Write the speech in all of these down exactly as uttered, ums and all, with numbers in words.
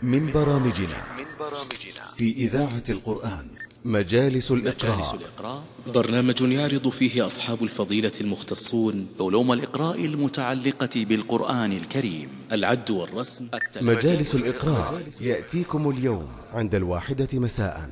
من برامجنا في إذاعة القرآن مجالس الإقراء. برنامج يعرض فيه أصحاب الفضيلة المختصون علوم الإقراء المتعلقة بالقرآن الكريم، العد والرسم. مجالس الإقراء يأتيكم اليوم عند الواحدة مساء.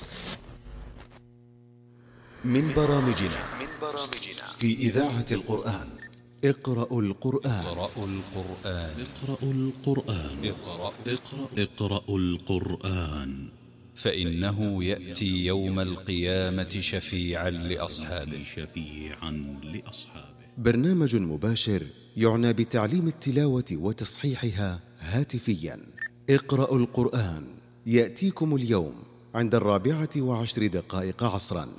من برامجنا في إذاعة القرآن اقرأوا القرآن. اقرأوا القرآن. اقرأوا القرآن. اقرأ اقرأ اقرأوا القرآن، فإنه يأتي يوم القيامة شفيعا لأصحابه. شفيعا لأصحابه. برنامج مباشر يعنى بتعليم التلاوة وتصحيحها هاتفيا. اقرأوا القرآن يأتيكم اليوم عند الرابعة وعشر دقائق عصرا.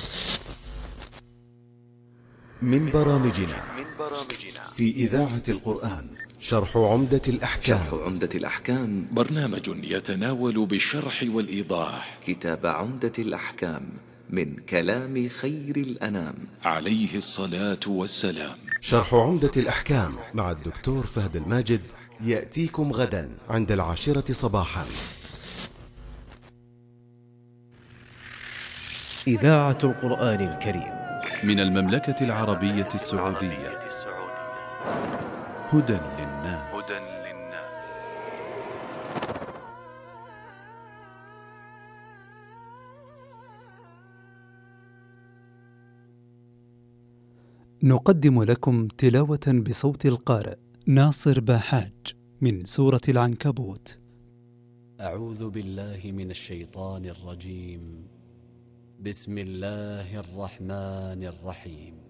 من برامجنا في إذاعة القرآن شرح عمدة الأحكام. شرح عمدة الأحكام برنامج يتناول بالشرح والإيضاح كتاب عمدة الأحكام من كلام خير الأنام عليه الصلاة والسلام. شرح عمدة الأحكام مع الدكتور فهد الماجد يأتيكم غدا عند العاشرة صباحا. إذاعة القرآن الكريم من المملكة العربية السعودية. هدى للناس. نقدم لكم تلاوة بصوت القارئ ناصر باحاج من سورة العنكبوت. أعوذ بالله من الشيطان الرجيم. بسم الله الرحمن الرحيم.